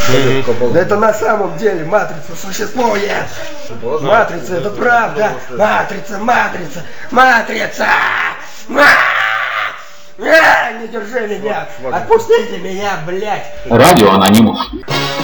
Да это на самом деле матрица существует. Матрица, это правда. Матрица, матрица, матрица. Не держи меня. Отпустите меня, блядь. Радио Анонимус.